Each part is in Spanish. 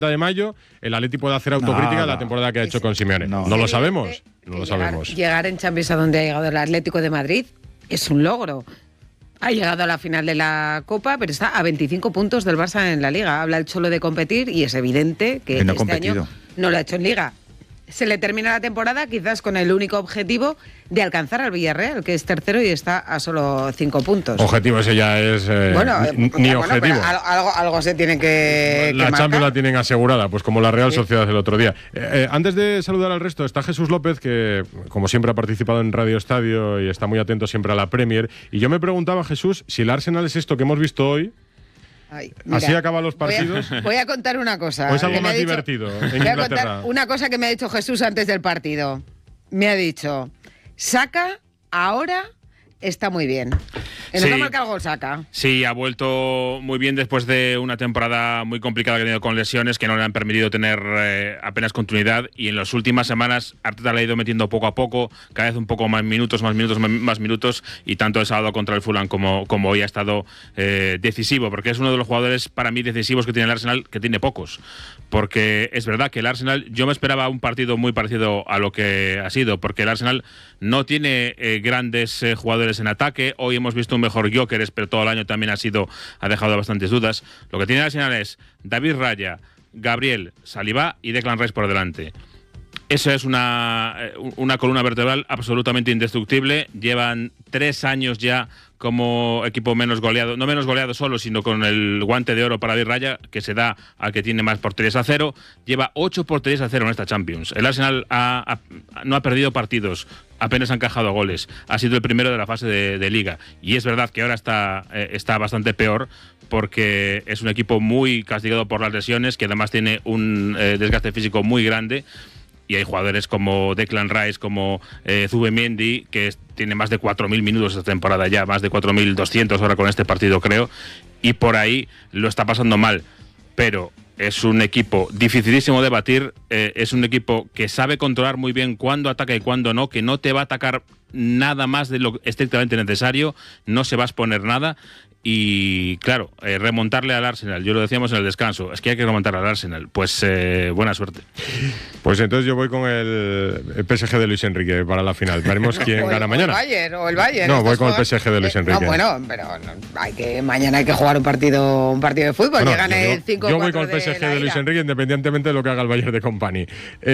de mayo el Atleti puede hacer autocrítica de la temporada que ha hecho con Simeone. No lo sabemos. No lo sabemos. Llegar en Champions a donde ha llegado el Atlético de Madrid es un logro. Ha llegado a la final de la Copa, pero está a 25 puntos del Barça en la Liga. Habla el Cholo de competir y es evidente que no este año no lo ha hecho en Liga. Se le termina la temporada quizás con el único objetivo de alcanzar al Villarreal, que es tercero y está a solo 5 puntos. Objetivo ese ya es ni objetivo. Algo se tiene que La marcar. Champions la tienen asegurada, pues como la Real Sociedad el otro día. Antes de saludar al resto, está Jesús López, que como siempre ha participado en Radio Estadio y está muy atento siempre a la Premier. Y yo me preguntaba, Jesús, si el Arsenal es esto que hemos visto hoy. Ay, mira, así acaban los partidos. Voy a contar una cosa. ¿O es algo más divertido en Inglaterra? Voy a contar una cosa que me ha dicho Jesús antes del partido. Me ha dicho, Saka ahora está muy bien. ¿En no marca el gol Saka? Sí, ha vuelto muy bien después de una temporada muy complicada que ha tenido con lesiones que no le han permitido tener apenas continuidad, y en las últimas semanas Arteta le ha ido metiendo poco a poco, cada vez un poco más minutos, y tanto el sábado contra el Fulham como hoy ha estado decisivo, porque es uno de los jugadores para mí decisivos que tiene el Arsenal, que tiene pocos. Porque es verdad que el Arsenal, yo me esperaba un partido muy parecido a lo que ha sido, porque el Arsenal no tiene grandes jugadores en ataque. Hoy hemos visto un mejor Gyökeres, pero todo el año también ha dejado bastantes dudas. Lo que tiene el Arsenal es David Raya, Gabriel, Saliba y Declan Rice por delante. Eso es una columna vertebral absolutamente indestructible. Llevan 3 años ya como equipo menos goleado, no menos goleado solo, sino con el guante de oro para David Raya, que se da al que tiene más porterías a cero. Lleva 8 porterías a cero en esta Champions. El Arsenal no ha perdido partidos, apenas ha encajado goles. Ha sido el primero de la fase de Liga. Y es verdad que ahora está bastante peor, porque es un equipo muy castigado por las lesiones, que además tiene un desgaste físico muy grande. Y hay jugadores como Declan Rice, como Zubimendi, que tiene más de 4.000 minutos esta temporada ya, más de 4.200 ahora con este partido, creo, y por ahí lo está pasando mal. Pero es un equipo dificilísimo de batir, es un equipo que sabe controlar muy bien cuándo ataca y cuándo no, que no te va a atacar nada más de lo estrictamente necesario, no se va a exponer nada. Y claro, remontarle al Arsenal, yo lo decíamos en el descanso, es que hay que remontar al Arsenal, pues buena suerte. Pues entonces yo voy con el PSG de Luis Enrique para la final. Veremos quién gana mañana. O el Bayern. No, voy con el PSG de Luis Enrique. No, bueno, pero mañana hay que jugar un partido de fútbol. Bueno, que gane el 5-4. Yo voy con el PSG de Luis Enrique, independientemente de lo que haga el Bayern de Company.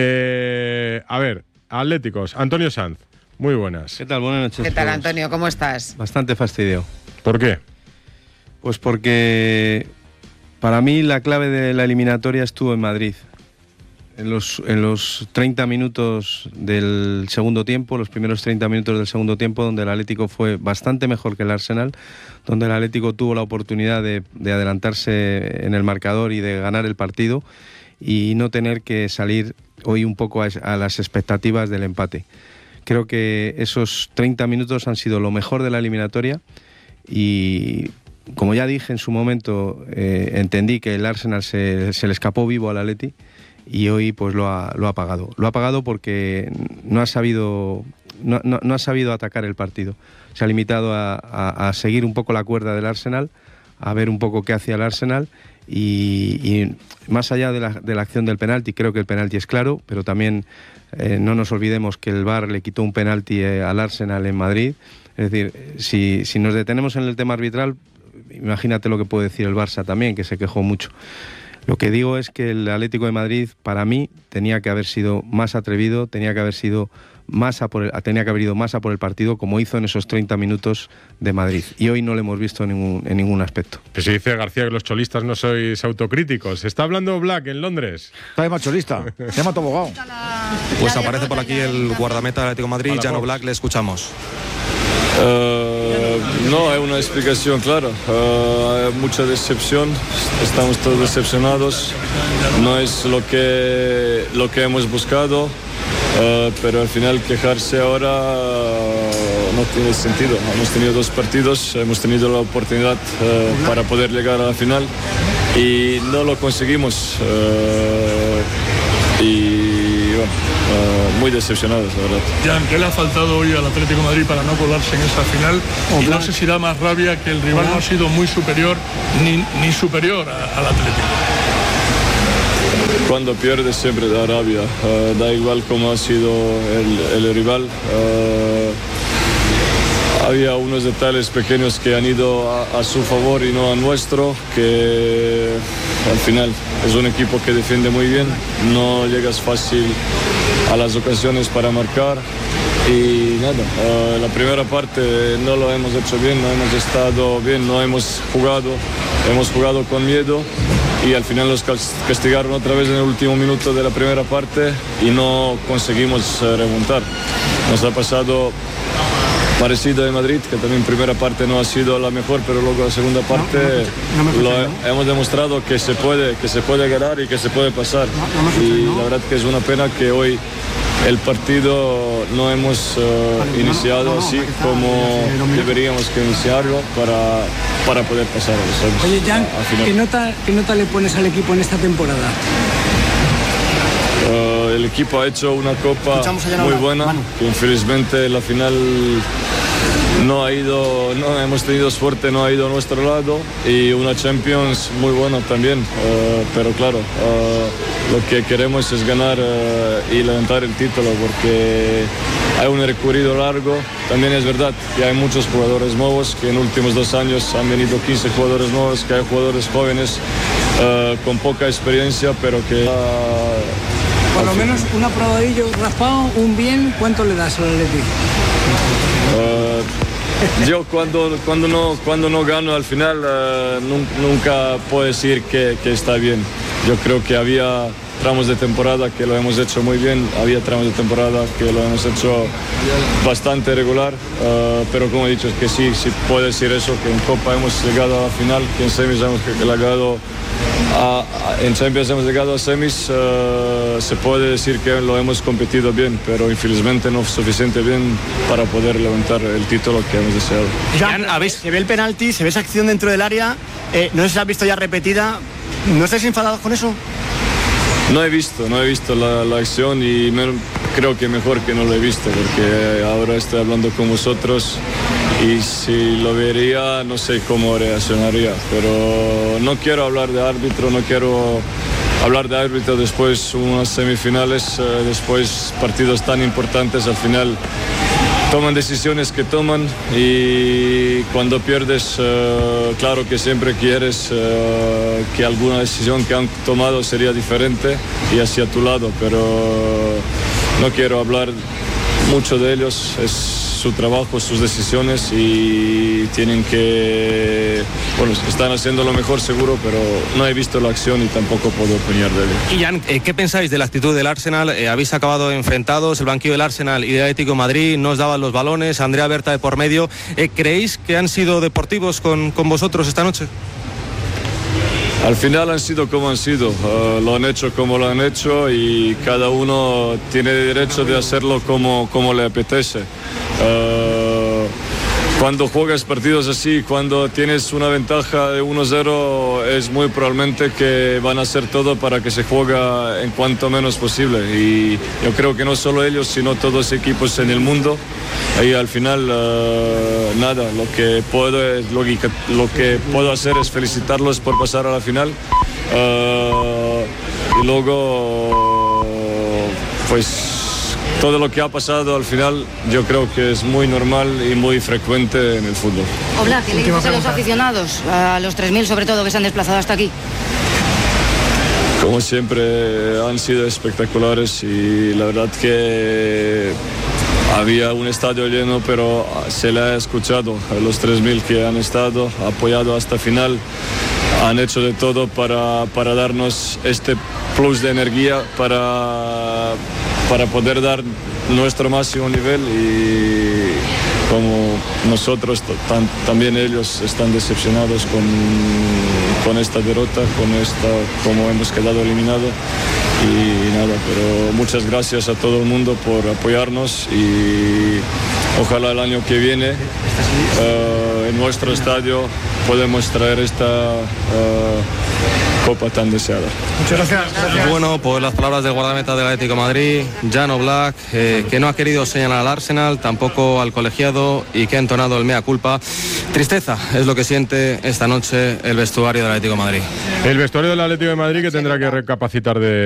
A ver, Atléticos, Antonio Sanz, muy buenas. ¿Qué tal? Buenas noches. ¿Qué tal, Antonio? ¿Cómo estás? Bastante fastidio. ¿Por qué? Pues porque para mí la clave de la eliminatoria estuvo en Madrid. En los 30 minutos del segundo tiempo, los primeros 30 minutos del segundo tiempo, donde el Atlético fue bastante mejor que el Arsenal, donde el Atlético tuvo la oportunidad de adelantarse en el marcador y de ganar el partido y no tener que salir hoy un poco a las expectativas del empate. Creo que esos 30 minutos han sido lo mejor de la eliminatoria y, como ya dije en su momento, entendí que el Arsenal se le escapó vivo al Atleti y hoy pues lo ha pagado. Lo ha pagado porque no ha sabido atacar el partido. Se ha limitado a seguir un poco la cuerda del Arsenal, a ver un poco qué hacía el Arsenal y más allá de la acción del penalti, creo que el penalti es claro, pero también no nos olvidemos que el VAR le quitó un penalti al Arsenal en Madrid. Es decir, si nos detenemos en el tema arbitral, imagínate lo que puede decir el Barça también, que se quejó mucho. Lo que digo es que el Atlético de Madrid, para mí, tenía que haber sido más atrevido, tenía que haber ido más a por el partido, como hizo en esos 30 minutos de Madrid. Y hoy no lo hemos visto en ningún aspecto. Que se dice, García, que los cholistas no sois autocríticos. ¿Está hablando Black en Londres? Está más cholista, se llama Tobogán. Pues aparece por aquí el guardameta del Atlético de Madrid, Jano Black, le escuchamos. No hay una explicación clara, hay mucha decepción, estamos todos decepcionados, no es lo que hemos buscado, pero al final quejarse ahora no tiene sentido. Hemos tenido 2 partidos, hemos tenido la oportunidad para poder llegar a la final y no lo conseguimos. Muy decepcionados, la verdad. Jan, ¿qué le ha faltado hoy al Atlético de Madrid para no colarse en esa final? Y no sé si da más rabia que el rival no ha sido muy superior ni superior al Atlético. cuando pierdes siempre da rabia, da igual cómo ha sido el rival. Había unos detalles pequeños que han ido a su favor y no a nuestro, que al final es un equipo que defiende muy bien, no llegas fácil a las ocasiones para marcar y nada, la primera parte no lo hemos hecho bien, no hemos estado bien, no hemos jugado con miedo y al final nos castigaron otra vez en el último minuto de la primera parte y no conseguimos remontar. Nos ha pasado parecido en Madrid, que también primera parte no ha sido la mejor, pero luego la segunda parte hemos demostrado que se puede ganar y que se puede pasar. Y la verdad que es una pena que hoy el partido no hemos iniciado así como deberíamos que iniciarlo para poder pasar. Oye, Jan, ¿qué nota le pones al equipo en esta temporada? El equipo ha hecho una copa muy buena, que infelizmente la final no hemos tenido suerte, no ha ido a nuestro lado, y una Champions muy buena también, pero claro, lo que queremos es ganar y levantar el título, porque hay un recorrido largo. También es verdad que hay muchos jugadores nuevos, que en los últimos 2 años han venido 15 jugadores nuevos, que hay jugadores jóvenes con poca experiencia, pero que... Por lo menos un aprobadillo raspado, un bien, ¿cuánto le das al Atleti? Yo cuando no gano al final nunca puedo decir que está bien. Yo creo que había tramos de temporada que lo hemos hecho muy bien, había tramos de temporada que lo hemos hecho bastante regular, pero como he dicho, es que sí puedo decir eso, que en Copa hemos llegado a la final, que en semis hemos llegado en Champions hemos llegado a semis, se puede decir que lo hemos competido bien, pero infelizmente no suficiente bien para poder levantar el título que hemos deseado. Se ve el penalti, se ve esa acción dentro del área, no sé si la has visto ya repetida, ¿no estáis enfadados con eso? No he visto la acción y creo que mejor que no lo he visto, porque ahora estoy hablando con vosotros y si lo vería no sé cómo reaccionaría, pero no quiero hablar de árbitro, después unas semifinales, después partidos tan importantes, al final toman decisiones que toman y cuando pierdes, claro que siempre quieres que alguna decisión que han tomado sería diferente y hacia tu lado, pero no quiero hablar mucho de ellos, es su trabajo, sus decisiones y tienen que, están haciendo lo mejor seguro, pero no he visto la acción y tampoco puedo opinar de ello. Y Jan, ¿qué pensáis de la actitud del Arsenal? Habéis acabado enfrentados, el banquillo del Arsenal y del Atlético de Madrid, no os daban los balones, Andrea Berta de por medio. ¿Creéis que han sido deportivos con vosotros esta noche? Al final han sido como han sido, lo han hecho como lo han hecho y cada uno tiene derecho de hacerlo como le apetece. Cuando juegas partidos así, cuando tienes una ventaja de 1-0, es muy probablemente que van a hacer todo para que se juegue en cuanto menos posible. Y yo creo que no solo ellos, sino todos los equipos en el mundo. Y al final, nada, lo que puedo hacer es felicitarlos por pasar a la final. Y luego, pues... todo lo que ha pasado al final yo creo que es muy normal y muy frecuente en el fútbol. Oblak, ¿qué le dices a los aficionados, a los 3.000 sobre todo que se han desplazado hasta aquí? Como siempre han sido espectaculares y la verdad que había un estadio lleno, pero se le ha escuchado a los 3.000 que han estado, apoyado hasta final. Han hecho de todo para darnos este plus de energía para poder dar nuestro máximo nivel y como nosotros también ellos están decepcionados con esta derrota, como hemos quedado eliminados y nada, pero muchas gracias a todo el mundo por apoyarnos y ojalá el año que viene en nuestro estadio podemos traer esta copa tan deseada. Muchas gracias. Bueno, pues las palabras del guardameta del Atlético de Madrid, Jan Oblak, que no ha querido señalar al Arsenal, tampoco al colegiado y que ha entonado el mea culpa. Tristeza es lo que siente esta noche el vestuario del Atlético de Madrid. El vestuario del Atlético de Madrid que tendrá que recapacitar de